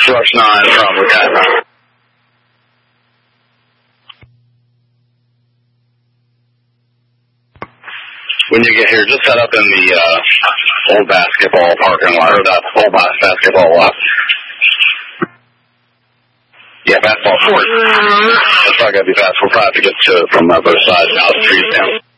Rush 9 from Wisconsin. When you get here, just set up in the old basketball parking lot, or the old basketball lot. Yeah, basketball court. That's not going to be fast. We'll probably have to get to it from the other side now. The street down.